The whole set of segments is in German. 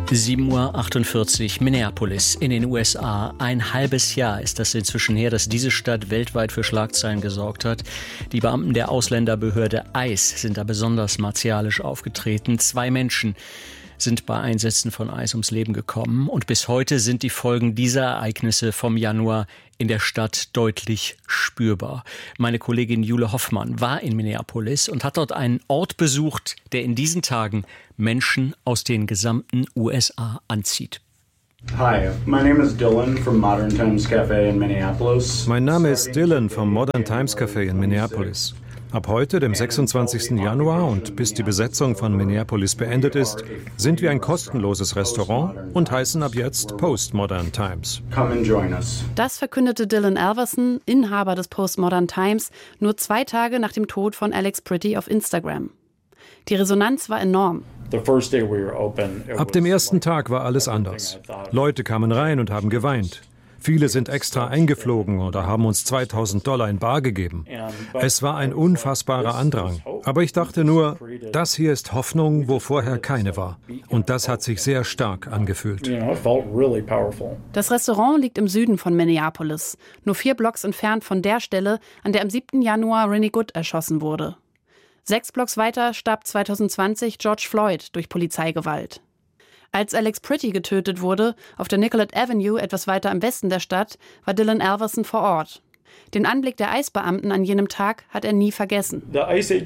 7:48 Uhr, Minneapolis in den USA. Ein halbes Jahr ist das inzwischen her, dass diese Stadt weltweit für Schlagzeilen gesorgt hat. Die Beamten der Ausländerbehörde ICE sind da besonders martialisch aufgetreten. 2 Menschen sind bei Einsätzen von ICE ums Leben gekommen. Und bis heute sind die Folgen dieser Ereignisse vom Januar in der Stadt deutlich spürbar. Meine Kollegin Jule Hoffmann war in Minneapolis und hat dort einen Ort besucht, der in diesen Tagen Menschen aus den gesamten USA anzieht. Hi, my name is Dylan from Modern Times Cafe in Minneapolis. Mein Name ist Dylan vom Modern Times Cafe in Minneapolis. Ab heute, dem 26. Januar und bis die Besetzung von Minneapolis beendet ist, sind wir ein kostenloses Restaurant und heißen ab jetzt Postmodern Times. Come and join us. Das verkündete Dylan Alverson, Inhaber des Postmodern Times, nur 2 Tage nach dem Tod von Alex Pretty auf Instagram. Die Resonanz war enorm. Ab dem ersten Tag war alles anders. Leute kamen rein und haben geweint. Viele sind extra eingeflogen oder haben uns $2.000 in bar gegeben. Es war ein unfassbarer Andrang. Aber ich dachte nur, das hier ist Hoffnung, wo vorher keine war. Und das hat sich sehr stark angefühlt. Das Restaurant liegt im Süden von Minneapolis, nur 4 Blocks entfernt von der Stelle, an der am 7. Januar Rennie Good erschossen wurde. 6 Blocks weiter starb 2020 George Floyd durch Polizeigewalt. Als Alex Pretty getötet wurde, auf der Nicollet Avenue, etwas weiter im Westen der Stadt, war Dylan Alverson vor Ort. Den Anblick der ICE-Beamten an jenem Tag hat er nie vergessen. Die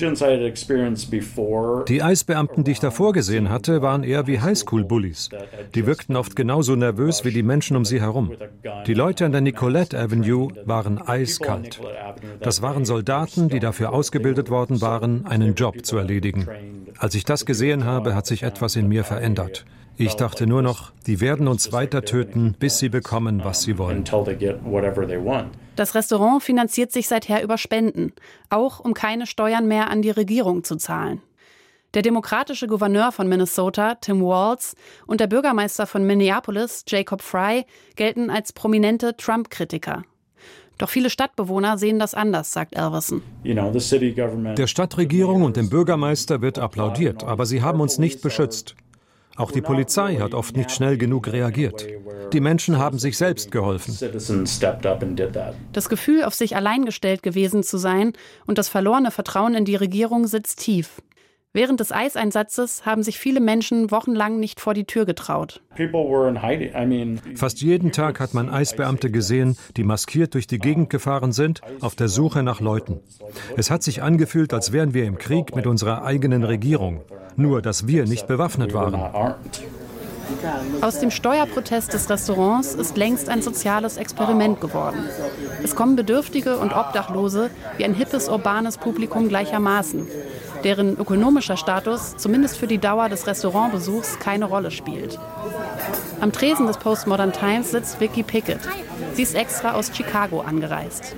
ICE-Beamten, die ich davor gesehen hatte, waren eher wie Highschool-Bullies. Die wirkten oft genauso nervös wie die Menschen um sie herum. Die Leute an der Nicollet Avenue waren eiskalt. Das waren Soldaten, die dafür ausgebildet worden waren, einen Job zu erledigen. Als ich das gesehen habe, hat sich etwas in mir verändert. Ich dachte nur noch, die werden uns weiter töten, bis sie bekommen, was sie wollen. Das Restaurant finanziert sich seither über Spenden, auch um keine Steuern mehr an die Regierung zu zahlen. Der demokratische Gouverneur von Minnesota, Tim Walz, und der Bürgermeister von Minneapolis, Jacob Frey, gelten als prominente Trump-Kritiker. Doch viele Stadtbewohner sehen das anders, sagt Alverson. Der Stadtregierung und dem Bürgermeister wird applaudiert, aber sie haben uns nicht beschützt. Auch die Polizei hat oft nicht schnell genug reagiert. Die Menschen haben sich selbst geholfen. Das Gefühl, auf sich allein gestellt gewesen zu sein und das verlorene Vertrauen in die Regierung sitzt tief. Während des ICE-Einsatzes haben sich viele Menschen wochenlang nicht vor die Tür getraut. Fast jeden Tag hat man ICE-Beamte gesehen, die maskiert durch die Gegend gefahren sind, auf der Suche nach Leuten. Es hat sich angefühlt, als wären wir im Krieg mit unserer eigenen Regierung. Nur, dass wir nicht bewaffnet waren. Aus dem Steuerprotest des Restaurants ist längst ein soziales Experiment geworden. Es kommen Bedürftige und Obdachlose wie ein hippes, urbanes Publikum gleichermaßen, deren ökonomischer Status zumindest für die Dauer des Restaurantbesuchs keine Rolle spielt. Am Tresen des Postmodern Times sitzt Vicki Pickett. Sie ist extra aus Chicago angereist.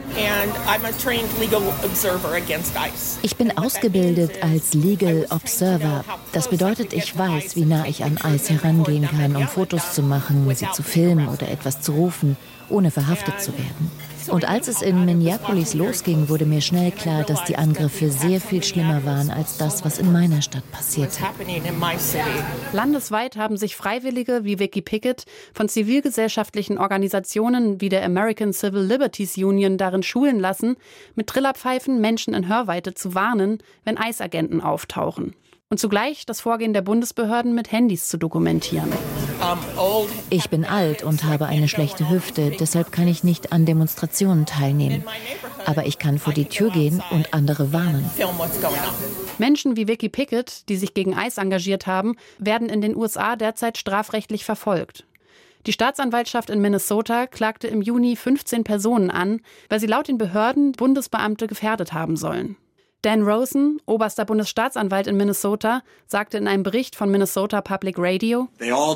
Ich bin ausgebildet als Legal Observer. Das bedeutet, ich weiß, wie nah ich an ICE herangehen kann, um Fotos zu machen, sie zu filmen oder etwas zu rufen, ohne verhaftet zu werden. Und als es in Minneapolis losging, wurde mir schnell klar, dass die Angriffe sehr viel schlimmer waren als das, was in meiner Stadt passierte. Landesweit haben sich Freiwillige wie Vicki Pickett von zivilgesellschaftlichen Organisationen wie der American Civil Liberties Union darin schulen lassen, mit Trillerpfeifen Menschen in Hörweite zu warnen, wenn ICE-Agenten auftauchen. Und zugleich das Vorgehen der Bundesbehörden mit Handys zu dokumentieren. Ich bin alt und habe eine schlechte Hüfte, deshalb kann ich nicht an Demonstrationen teilnehmen. Aber ich kann vor die Tür gehen und andere warnen. Menschen wie Vicki Pickett, die sich gegen ICE engagiert haben, werden in den USA derzeit strafrechtlich verfolgt. Die Staatsanwaltschaft in Minnesota klagte im Juni 15 Personen an, weil sie laut den Behörden Bundesbeamte gefährdet haben sollen. Dan Rosen, oberster Bundesstaatsanwalt in Minnesota, sagte in einem Bericht von Minnesota Public Radio: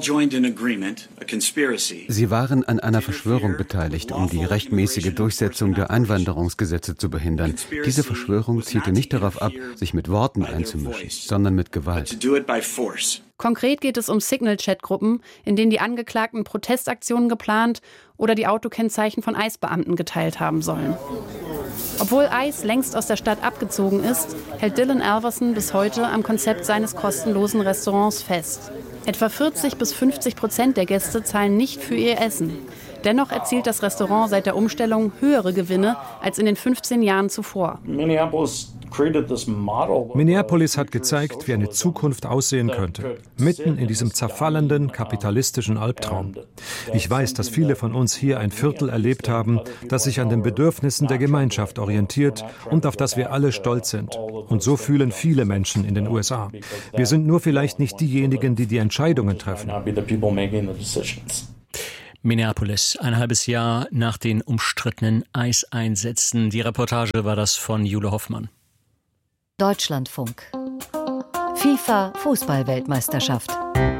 Sie waren an einer Verschwörung beteiligt, um die rechtmäßige Durchsetzung der Einwanderungsgesetze zu behindern. Diese Verschwörung zielte nicht darauf ab, sich mit Worten einzumischen, sondern mit Gewalt. Konkret geht es um Signal-Chat-Gruppen, in denen die Angeklagten Protestaktionen geplant oder die Autokennzeichen von ICE-Beamten geteilt haben sollen. Obwohl Ice längst aus der Stadt abgezogen ist, hält Dylan Alverson bis heute am Konzept seines kostenlosen Restaurants fest. Etwa 40-50% der Gäste zahlen nicht für ihr Essen. Dennoch erzielt das Restaurant seit der Umstellung höhere Gewinne als in den 15 Jahren zuvor. Minneapolis hat gezeigt, wie eine Zukunft aussehen könnte, mitten in diesem zerfallenden kapitalistischen Albtraum. Ich weiß, dass viele von uns hier ein Viertel erlebt haben, das sich an den Bedürfnissen der Gemeinschaft orientiert und auf das wir alle stolz sind. Und so fühlen viele Menschen in den USA. Wir sind nur vielleicht nicht diejenigen, die die Entscheidungen treffen. Minneapolis, ein halbes Jahr nach den umstrittenen Eiseinsätzen. Die Reportage war das von Jule Hoffmann. Deutschlandfunk. FIFA Fußball-Weltmeisterschaft.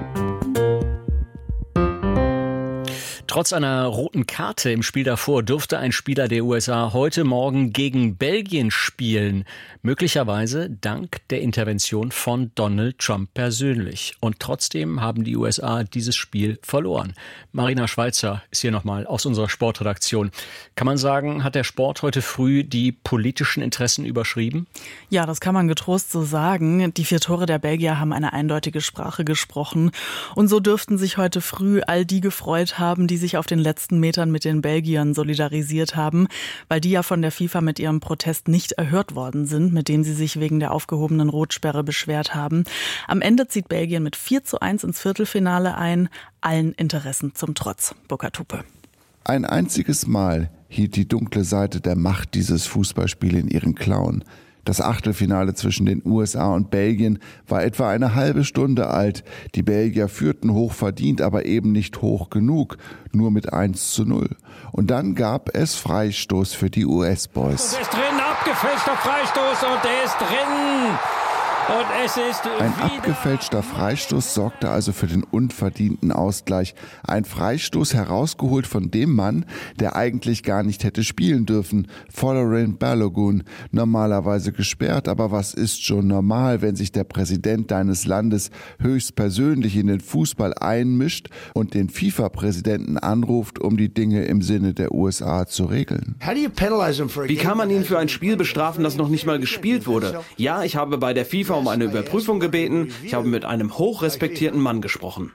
Trotz einer roten Karte im Spiel davor durfte ein Spieler der USA heute Morgen gegen Belgien spielen. Möglicherweise dank der Intervention von Donald Trump persönlich. Und trotzdem haben die USA dieses Spiel verloren. Marina Schweizer ist hier nochmal aus unserer Sportredaktion. Kann man sagen, hat der Sport heute früh die politischen Interessen überschrieben? Ja, das kann man getrost so sagen. Die 4 Tore der Belgier haben eine eindeutige Sprache gesprochen. Und so dürften sich heute früh all die gefreut haben, die sich auf den letzten Metern mit den Belgiern solidarisiert haben, weil die ja von der FIFA mit ihrem Protest nicht erhört worden sind, mit dem sie sich wegen der aufgehobenen Rotsperre beschwert haben. Am Ende zieht Belgien mit 4:1 ins Viertelfinale ein, allen Interessen zum Trotz. Burkhard Hupe. Ein einziges Mal hielt die dunkle Seite der Macht dieses Fußballspiel in ihren Klauen. Das Achtelfinale zwischen den USA und Belgien war etwa eine halbe Stunde alt. Die Belgier führten hoch verdient, aber eben nicht hoch genug, nur mit 1:0. Und dann gab es Freistoß für die US-Boys. Der ist drin, abgefälschter Freistoß und der ist drin. Und es ist ein abgefälschter Freistoß sorgte also für den unverdienten Ausgleich. Ein Freistoß herausgeholt von dem Mann, der eigentlich gar nicht hätte spielen dürfen. Folarin Balogun, normalerweise gesperrt. Aber was ist schon normal, wenn sich der Präsident deines Landes höchstpersönlich in den Fußball einmischt und den FIFA-Präsidenten anruft, um die Dinge im Sinne der USA zu regeln? Wie kann man ihn für ein Spiel bestrafen, das noch nicht mal gespielt wurde? Ja, ich habe bei der FIFA um eine Überprüfung gebeten. Ich habe mit einem hochrespektierten Mann gesprochen.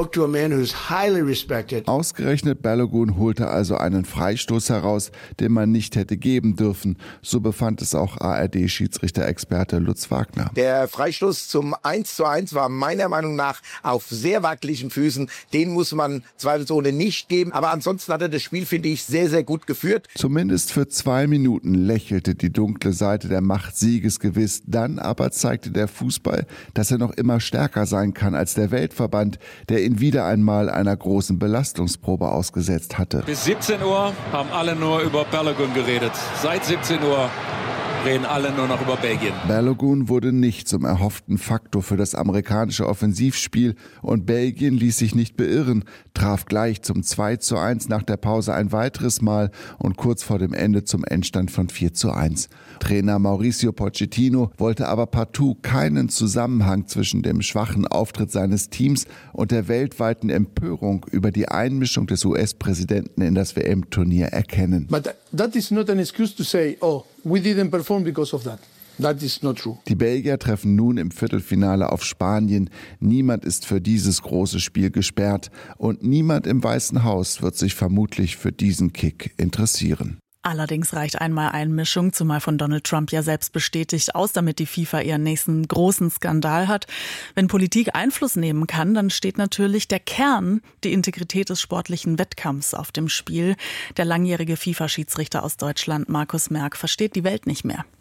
Ausgerechnet Balogun holte also einen Freistoß heraus, den man nicht hätte geben dürfen. So befand es auch ARD-Schiedsrichter-Experte Lutz Wagner. Der Freistoß zum 1:1 war meiner Meinung nach auf sehr wackeligen Füßen. Den muss man zweifelsohne nicht geben. Aber ansonsten hat er das Spiel, finde ich, sehr, sehr gut geführt. Zumindest für 2 Minuten lächelte die dunkle Seite der Macht siegesgewiss. Dann aber zeigte der Fußball, dass er noch immer stärker sein kann als der Weltverband, der ihn wieder einmal einer großen Belastungsprobe ausgesetzt hatte. Bis 17 Uhr haben alle nur über Balogun geredet. Seit 17 Uhr reden alle nur noch über Belgien. Balogun wurde nicht zum erhofften Faktor für das amerikanische Offensivspiel und Belgien ließ sich nicht beirren, traf gleich zum 2:1 nach der Pause ein weiteres Mal und kurz vor dem Ende zum Endstand von 4:1. Trainer Mauricio Pochettino wollte aber partout keinen Zusammenhang zwischen dem schwachen Auftritt seines Teams und der weltweiten Empörung über die Einmischung des US-Präsidenten in das WM-Turnier erkennen. But that is not an excuse to say, oh, we didn't perform because of that. That is not true. Die Belgier treffen nun im Viertelfinale auf Spanien. Niemand ist für dieses große Spiel gesperrt und niemand im Weißen Haus wird sich vermutlich für diesen Kick interessieren. Allerdings reicht einmal Einmischung, zumal von Donald Trump ja selbst bestätigt, aus, damit die FIFA ihren nächsten großen Skandal hat. Wenn Politik Einfluss nehmen kann, dann steht natürlich der Kern, die Integrität des sportlichen Wettkampfs auf dem Spiel. Der langjährige FIFA-Schiedsrichter aus Deutschland, Markus Merck, versteht die Welt nicht mehr.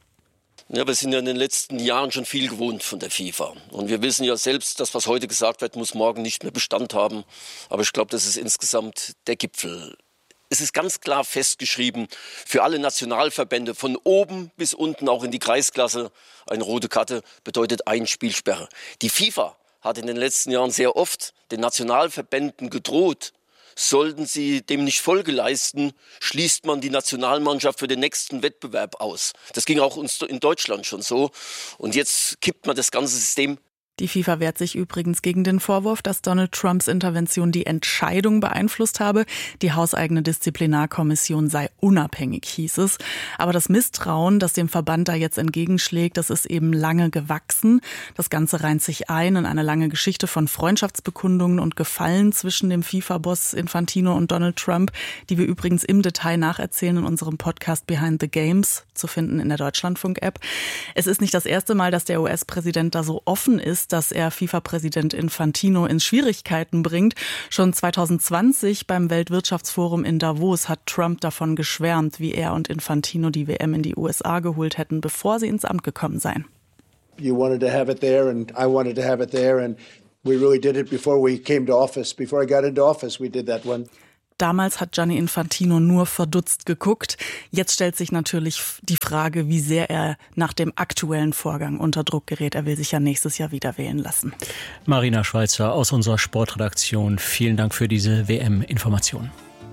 Ja, wir sind ja in den letzten Jahren schon viel gewohnt von der FIFA. Und wir wissen ja selbst, das, was heute gesagt wird, muss morgen nicht mehr Bestand haben. Aber ich glaube, das ist insgesamt der Gipfel. Es ist ganz klar festgeschrieben, für alle Nationalverbände von oben bis unten, auch in die Kreisklasse, eine rote Karte bedeutet eine Spielsperre. Die FIFA hat in den letzten Jahren sehr oft den Nationalverbänden gedroht, sollten sie dem nicht Folge leisten, schließt man die Nationalmannschaft für den nächsten Wettbewerb aus. Das ging auch uns in Deutschland schon so. Und jetzt kippt man das ganze System Die FIFA wehrt sich übrigens gegen den Vorwurf, dass Donald Trumps Intervention die Entscheidung beeinflusst habe. Die hauseigene Disziplinarkommission sei unabhängig, hieß es. Aber das Misstrauen, das dem Verband da jetzt entgegenschlägt, das ist eben lange gewachsen. Das Ganze reiht sich ein in eine lange Geschichte von Freundschaftsbekundungen und Gefallen zwischen dem FIFA-Boss Infantino und Donald Trump, die wir übrigens im Detail nacherzählen in unserem Podcast Behind the Games, zu finden in der Deutschlandfunk-App. Es ist nicht das erste Mal, dass der US-Präsident da so offen ist, dass er FIFA-Präsident Infantino in Schwierigkeiten bringt. Schon 2020 beim Weltwirtschaftsforum in Davos hat Trump davon geschwärmt, wie er und Infantino die WM in die USA geholt hätten, bevor sie ins Amt gekommen seien. You wanted to have it there and I wanted to have it there and we really did it before we came to office. Before I got into office, we did that one. Damals hat Gianni Infantino nur verdutzt geguckt. Jetzt stellt sich natürlich die Frage, wie sehr er nach dem aktuellen Vorgang unter Druck gerät. Er will sich ja nächstes Jahr wieder wählen lassen. Marina Schweizer aus unserer Sportredaktion, vielen Dank für diese WM-Information.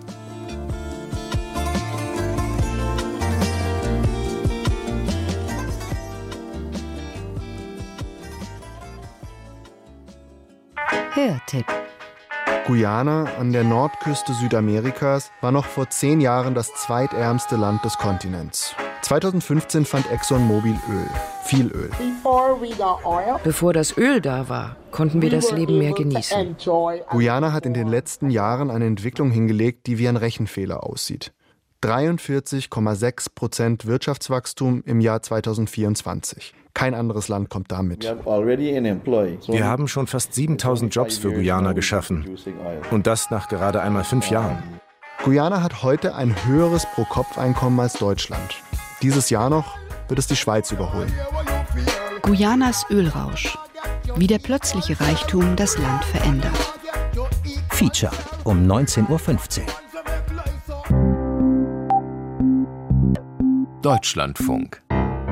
Hörtipp. Guyana an der Nordküste Südamerikas war noch vor 10 Jahren das zweitärmste Land des Kontinents. 2015 fand ExxonMobil Öl, viel Öl. Bevor das Öl da war, konnten wir das Leben mehr genießen. Guyana hat in den letzten Jahren eine Entwicklung hingelegt, die wie ein Rechenfehler aussieht. 43,6% Wirtschaftswachstum im Jahr 2024. Kein anderes Land kommt damit. Wir haben schon fast 7.000 Jobs für Guyana geschaffen. Und das nach gerade einmal 5 Jahren. Guyana hat heute ein höheres Pro-Kopf-Einkommen als Deutschland. Dieses Jahr noch wird es die Schweiz überholen. Guyanas Ölrausch. Wie der plötzliche Reichtum das Land verändert. Feature um 19:15 Uhr. Deutschlandfunk.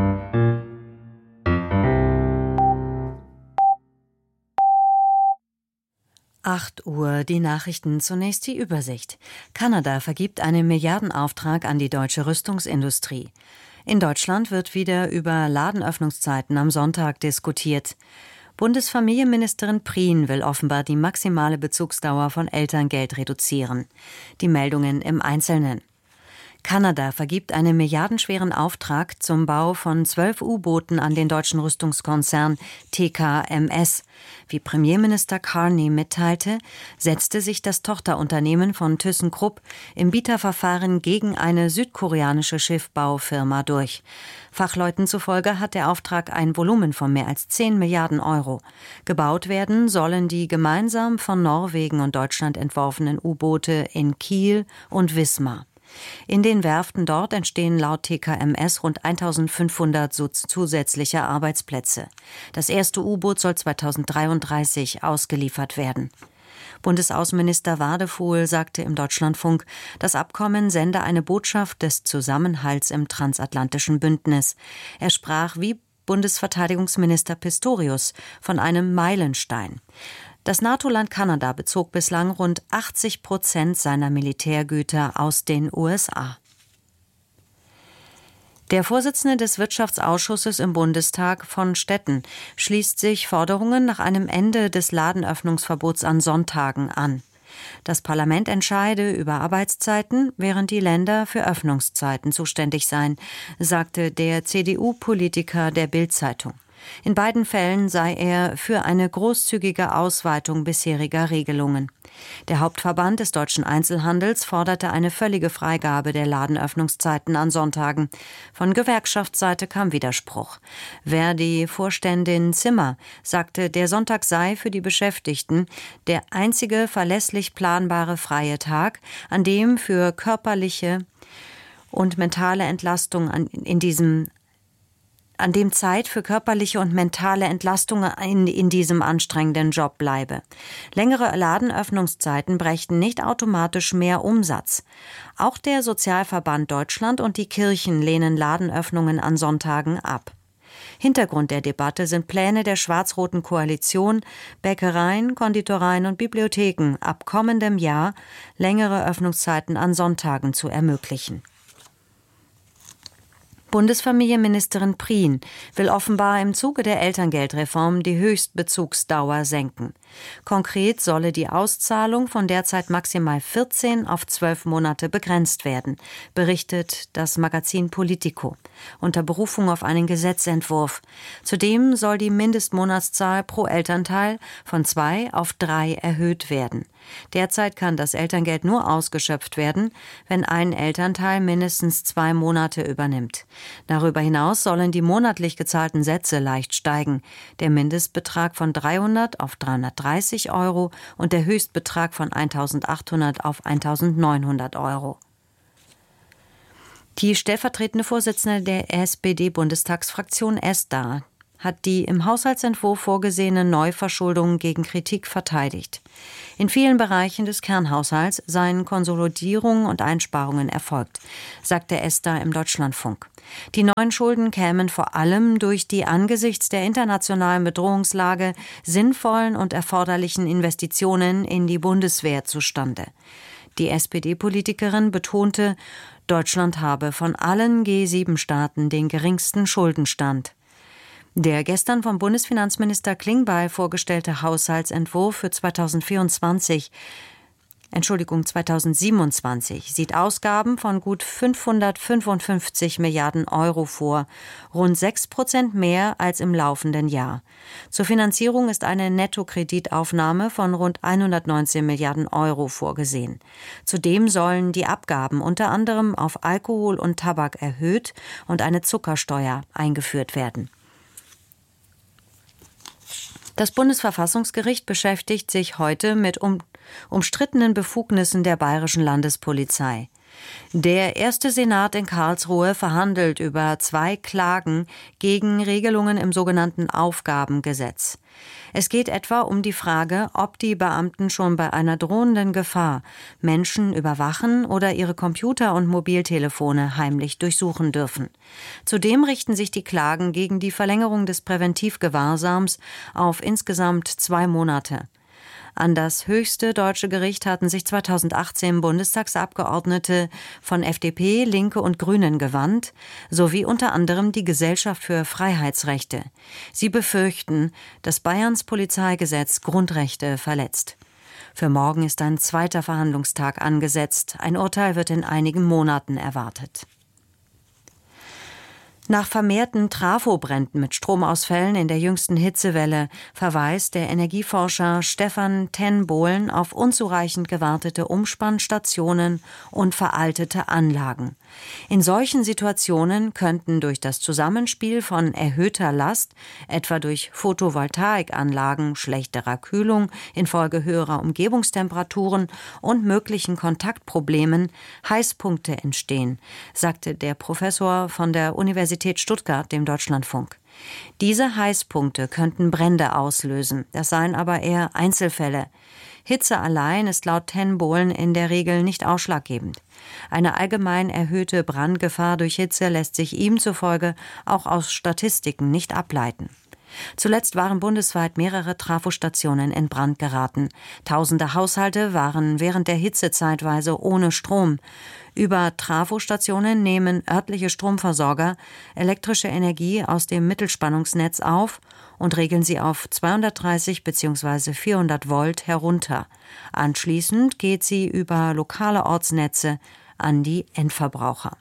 Uhr, die Nachrichten, zunächst die Übersicht. Kanada vergibt einen Milliardenauftrag an die deutsche Rüstungsindustrie. In Deutschland wird wieder über Ladenöffnungszeiten am Sonntag diskutiert. Bundesfamilienministerin Prien will offenbar die maximale Bezugsdauer von Elterngeld reduzieren. Die Meldungen im Einzelnen. Kanada vergibt einen milliardenschweren Auftrag zum Bau von 12 U-Booten an den deutschen Rüstungskonzern TKMS. Wie Premierminister Carney mitteilte, setzte sich das Tochterunternehmen von ThyssenKrupp im Bieterverfahren gegen eine südkoreanische Schiffbaufirma durch. Fachleuten zufolge hat der Auftrag ein Volumen von mehr als 10 Milliarden Euro. Gebaut werden sollen die gemeinsam von Norwegen und Deutschland entworfenen U-Boote in Kiel und Wismar. In den Werften dort entstehen laut TKMS rund 1.500 zusätzliche Arbeitsplätze. Das erste U-Boot soll 2033 ausgeliefert werden. Bundesaußenminister Wadefuhl sagte im Deutschlandfunk, das Abkommen sende eine Botschaft des Zusammenhalts im transatlantischen Bündnis. Er sprach wie Bundesverteidigungsminister Pistorius von einem Meilenstein. Das NATO-Land Kanada bezog bislang rund 80% seiner Militärgüter aus den USA. Der Vorsitzende des Wirtschaftsausschusses im Bundestag von Stetten schließt sich Forderungen nach einem Ende des Ladenöffnungsverbots an Sonntagen an. Das Parlament entscheide über Arbeitszeiten, während die Länder für Öffnungszeiten zuständig seien, sagte der CDU-Politiker der Bild-Zeitung. In beiden Fällen sei er für eine großzügige Ausweitung bisheriger Regelungen. Der Hauptverband des deutschen Einzelhandels forderte eine völlige Freigabe der Ladenöffnungszeiten an Sonntagen. Von Gewerkschaftsseite kam Widerspruch. Verdi-Vorständin Zimmer sagte, der Sonntag sei für die Beschäftigten der einzige verlässlich planbare freie Tag, an dem für körperliche und mentale Entlastung an dem Zeit für körperliche und mentale Entlastung in diesem anstrengenden Job bleibe. Längere Ladenöffnungszeiten brächten nicht automatisch mehr Umsatz. Auch der Sozialverband Deutschland und die Kirchen lehnen Ladenöffnungen an Sonntagen ab. Hintergrund der Debatte sind Pläne der schwarz-roten Koalition, Bäckereien, Konditoreien und Bibliotheken ab kommendem Jahr längere Öffnungszeiten an Sonntagen zu ermöglichen. Bundesfamilienministerin Prien will offenbar im Zuge der Elterngeldreform die Höchstbezugsdauer senken. Konkret solle die Auszahlung von derzeit maximal 14 auf 12 Monate begrenzt werden, berichtet das Magazin Politico unter Berufung auf einen Gesetzentwurf. Zudem soll die Mindestmonatszahl pro Elternteil von 2 auf 3 erhöht werden. Derzeit kann das Elterngeld nur ausgeschöpft werden, wenn ein Elternteil mindestens 2 Monate übernimmt. Darüber hinaus sollen die monatlich gezahlten Sätze leicht steigen. Der Mindestbetrag von 300 auf 330 Euro und der Höchstbetrag von 1.800 auf 1.900 Euro. Die stellvertretende Vorsitzende der SPD-Bundestagsfraktion Esther hat die im Haushaltsentwurf vorgesehene Neuverschuldung gegen Kritik verteidigt. In vielen Bereichen des Kernhaushalts seien Konsolidierungen und Einsparungen erfolgt, sagte Esther im Deutschlandfunk. Die neuen Schulden kämen vor allem durch die angesichts der internationalen Bedrohungslage sinnvollen und erforderlichen Investitionen in die Bundeswehr zustande. Die SPD-Politikerin betonte, Deutschland habe von allen G7-Staaten den geringsten Schuldenstand. Der gestern vom Bundesfinanzminister Klingbeil vorgestellte Haushaltsentwurf für 2027 sieht Ausgaben von gut 555 Milliarden Euro vor, rund 6% mehr als im laufenden Jahr. Zur Finanzierung ist eine Nettokreditaufnahme von rund 119 Milliarden Euro vorgesehen. Zudem sollen die Abgaben unter anderem auf Alkohol und Tabak erhöht und eine Zuckersteuer eingeführt werden. Das Bundesverfassungsgericht beschäftigt sich heute mit umstrittenen Befugnissen der Bayerischen Landespolizei. Der erste Senat in Karlsruhe verhandelt über 2 Klagen gegen Regelungen im sogenannten Aufgabengesetz. Es geht etwa um die Frage, ob die Beamten schon bei einer drohenden Gefahr Menschen überwachen oder ihre Computer und Mobiltelefone heimlich durchsuchen dürfen. Zudem richten sich die Klagen gegen die Verlängerung des Präventivgewahrsams auf insgesamt 2 Monate. An das höchste deutsche Gericht hatten sich 2018 Bundestagsabgeordnete von FDP, Linke und Grünen gewandt, sowie unter anderem die Gesellschaft für Freiheitsrechte. Sie befürchten, dass Bayerns Polizeigesetz Grundrechte verletzt. Für morgen ist ein zweiter Verhandlungstag angesetzt. Ein Urteil wird in einigen Monaten erwartet. Nach vermehrten Trafobränden mit Stromausfällen in der jüngsten Hitzewelle verweist der Energieforscher Stefan ten Bohlen auf unzureichend gewartete Umspannstationen und veraltete Anlagen. In solchen Situationen könnten durch das Zusammenspiel von erhöhter Last, etwa durch Photovoltaikanlagen, schlechterer Kühlung infolge höherer Umgebungstemperaturen und möglichen Kontaktproblemen Heißpunkte entstehen, sagte der Professor von der Universität Stuttgart dem Deutschlandfunk. Diese Heißpunkte könnten Brände auslösen, das seien aber eher Einzelfälle. Hitze allein ist laut ten Bohlen in der Regel nicht ausschlaggebend. Eine allgemein erhöhte Brandgefahr durch Hitze lässt sich ihm zufolge auch aus Statistiken nicht ableiten. Zuletzt waren bundesweit mehrere Trafostationen in Brand geraten. Tausende Haushalte waren während der Hitze zeitweise ohne Strom. Über Trafostationen nehmen örtliche Stromversorger elektrische Energie aus dem Mittelspannungsnetz auf und regeln sie auf 230 bzw. 400 Volt herunter. Anschließend geht sie über lokale Ortsnetze an die Endverbraucher.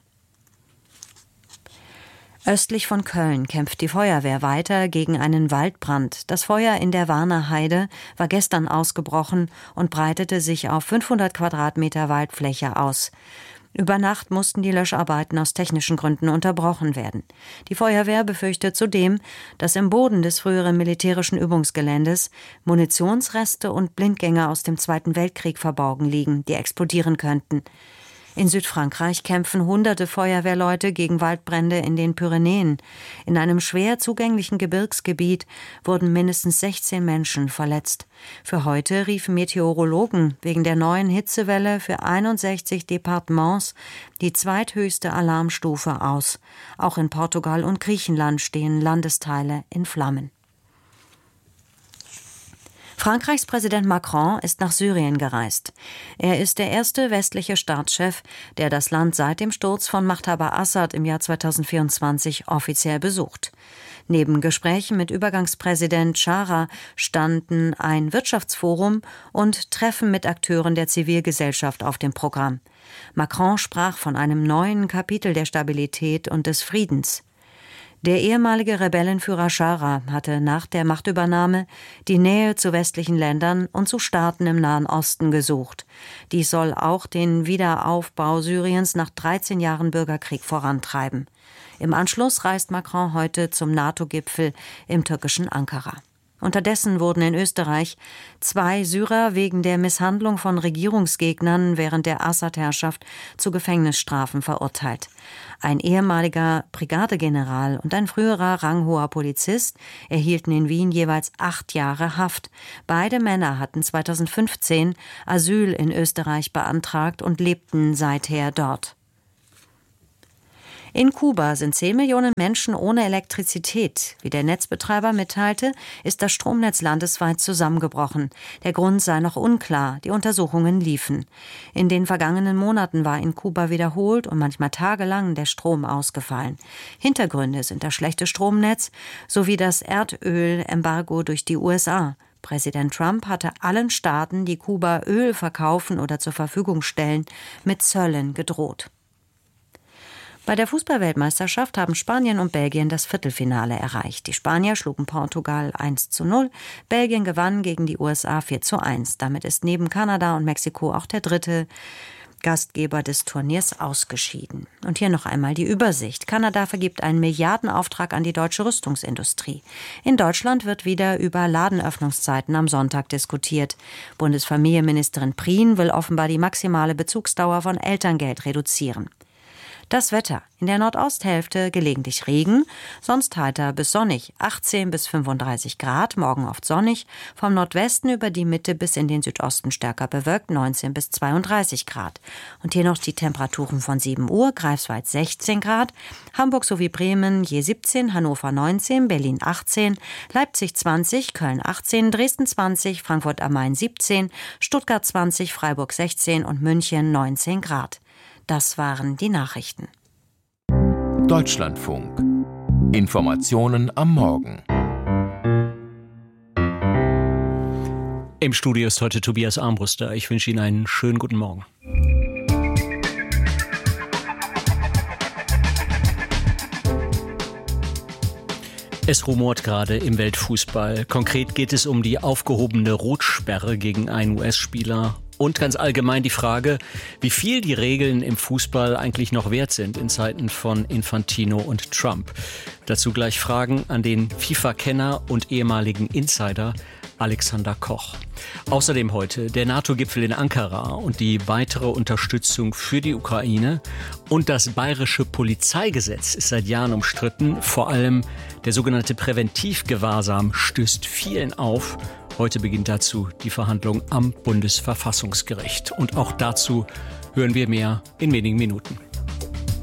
Östlich von Köln kämpft die Feuerwehr weiter gegen einen Waldbrand. Das Feuer in der Warner Heide war gestern ausgebrochen und breitete sich auf 500 Quadratmeter Waldfläche aus. Über Nacht mussten die Löscharbeiten aus technischen Gründen unterbrochen werden. Die Feuerwehr befürchtet zudem, dass im Boden des früheren militärischen Übungsgeländes Munitionsreste und Blindgänger aus dem Zweiten Weltkrieg verborgen liegen, die explodieren könnten. In Südfrankreich kämpfen hunderte Feuerwehrleute gegen Waldbrände in den Pyrenäen. In einem schwer zugänglichen Gebirgsgebiet wurden mindestens 16 Menschen verletzt. Für heute riefen Meteorologen wegen der neuen Hitzewelle für 61 Departements die zweithöchste Alarmstufe aus. Auch in Portugal und Griechenland stehen Landesteile in Flammen. Frankreichs Präsident Macron ist nach Syrien gereist. Er ist der erste westliche Staatschef, der das Land seit dem Sturz von Machthaber Assad im Jahr 2024 offiziell besucht. Neben Gesprächen mit Übergangspräsident Chara standen ein Wirtschaftsforum und Treffen mit Akteuren der Zivilgesellschaft auf dem Programm. Macron sprach von einem neuen Kapitel der Stabilität und des Friedens. Der ehemalige Rebellenführer Chara hatte nach der Machtübernahme die Nähe zu westlichen Ländern und zu Staaten im Nahen Osten gesucht. Dies soll auch den Wiederaufbau Syriens nach 13 Jahren Bürgerkrieg vorantreiben. Im Anschluss reist Macron heute zum NATO-Gipfel im türkischen Ankara. Unterdessen wurden in Österreich 2 Syrer wegen der Misshandlung von Regierungsgegnern während der Assad-Herrschaft zu Gefängnisstrafen verurteilt. Ein ehemaliger Brigadegeneral und ein früherer ranghoher Polizist erhielten in Wien jeweils 8 Jahre Haft. Beide Männer hatten 2015 Asyl in Österreich beantragt und lebten seither dort. In Kuba sind 10 Millionen Menschen ohne Elektrizität. Wie der Netzbetreiber mitteilte, ist das Stromnetz landesweit zusammengebrochen. Der Grund sei noch unklar, die Untersuchungen liefen. In den vergangenen Monaten war in Kuba wiederholt und manchmal tagelang der Strom ausgefallen. Hintergründe sind das schlechte Stromnetz sowie das Erdölembargo durch die USA. Präsident Trump hatte allen Staaten, die Kuba Öl verkaufen oder zur Verfügung stellen, mit Zöllen gedroht. Bei der Fußball-Weltmeisterschaft haben Spanien und Belgien das Viertelfinale erreicht. Die Spanier schlugen Portugal 1:0, Belgien gewann gegen die USA 4:1. Damit ist neben Kanada und Mexiko auch der dritte Gastgeber des Turniers ausgeschieden. Und hier noch einmal die Übersicht. Kanada vergibt einen Milliardenauftrag an die deutsche Rüstungsindustrie. In Deutschland wird wieder über Ladenöffnungszeiten am Sonntag diskutiert. Bundesfamilienministerin Prien will offenbar die maximale Bezugsdauer von Elterngeld reduzieren. Das Wetter. In der Nordosthälfte gelegentlich Regen, sonst heiter bis sonnig, 18 bis 35 Grad, morgen oft sonnig, vom Nordwesten über die Mitte bis in den Südosten stärker bewölkt, 19 bis 32 Grad. Und hier noch die Temperaturen von 7 Uhr, Greifswald 16 Grad, Hamburg sowie Bremen je 17, Hannover 19, Berlin 18, Leipzig 20, Köln 18, Dresden 20, Frankfurt am Main 17, Stuttgart 20, Freiburg 16 und München 19 Grad. Das waren die Nachrichten. Deutschlandfunk. Informationen am Morgen. Im Studio ist heute Tobias Armbruster. Ich wünsche Ihnen einen schönen guten Morgen. Es rumort gerade im Weltfußball. Konkret geht es um die aufgehobene Rotsperre gegen einen US-Spieler. Und ganz allgemein die Frage, wie viel die Regeln im Fußball eigentlich noch wert sind in Zeiten von Infantino und Trump. Dazu gleich Fragen an den FIFA-Kenner und ehemaligen Insider Alexander Koch. Außerdem heute der NATO-Gipfel in Ankara und die weitere Unterstützung für die Ukraine. Und das bayerische Polizeigesetz ist seit Jahren umstritten. Vor allem der sogenannte Präventivgewahrsam stößt vielen auf. Heute beginnt dazu die Verhandlung am Bundesverfassungsgericht. Und auch dazu hören wir mehr in wenigen Minuten.